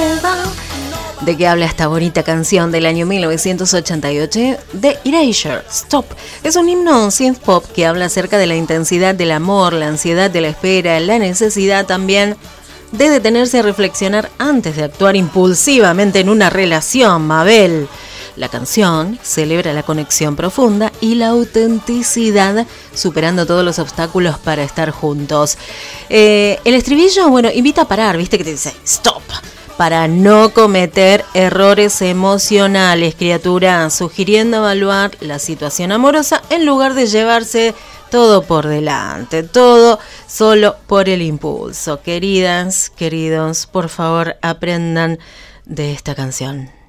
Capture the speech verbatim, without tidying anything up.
¿De qué habla esta bonita canción del año mil novecientos ochenta y ocho? De Erasure, Stop. Es un himno synth pop que habla acerca de la intensidad del amor, la ansiedad de la espera, la necesidad también de detenerse a reflexionar antes de actuar impulsivamente en una relación, Mabel. La canción celebra la conexión profunda y la autenticidad, superando todos los obstáculos para estar juntos. Eh, el estribillo, bueno, invita a parar, viste que te dice stop, para no cometer errores emocionales, criatura, sugiriendo evaluar la situación amorosa en lugar de llevarse todo por delante, todo solo por el impulso. Queridas, queridos, por favor, aprendan de esta canción.